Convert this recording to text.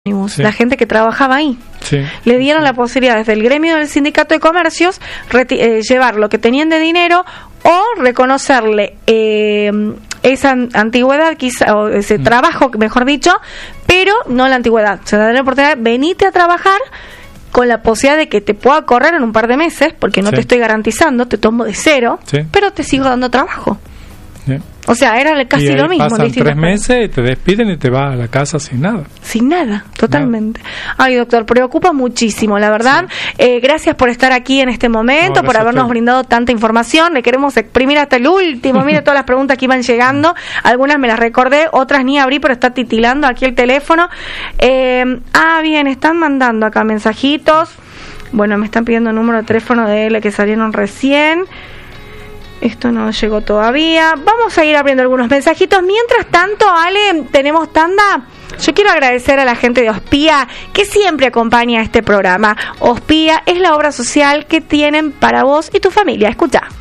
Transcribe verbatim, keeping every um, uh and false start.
Sí. La gente que trabajaba ahí. Sí. Le dieron la posibilidad desde el gremio del sindicato de comercios reti- eh, llevar lo que tenían de dinero o reconocerle eh, esa antigüedad, quizá, o ese mm. trabajo, mejor dicho, pero no la antigüedad. Se da la oportunidad, venite a trabajar con la posibilidad de que te pueda correr en un par de meses, porque no sí. te estoy garantizando, te tomo de cero, sí. pero te sigo dando trabajo. Sí. O sea, era casi y lo mismo. Pasan tres meses y te despiden y te vas a la casa sin nada. Sin nada, totalmente. Nada. Ay, doctor, preocupa muchísimo, la verdad. Sí. Eh, gracias por estar aquí en este momento, no, por habernos brindado tanta información. Le queremos exprimir hasta el último. Mire todas las preguntas que iban llegando. Algunas me las recordé, otras ni abrí, pero está titilando aquí el teléfono. Eh, ah, bien, están mandando acá mensajitos. Bueno, me están pidiendo el número de teléfono de él que salieron recién. Esto no llegó todavía. Vamos a ir abriendo algunos mensajitos. Mientras tanto, Ale, tenemos tanda. Yo quiero agradecer a la gente de Ospía que siempre acompaña este programa. Ospía es la obra social que tienen para vos y tu familia. Escucha.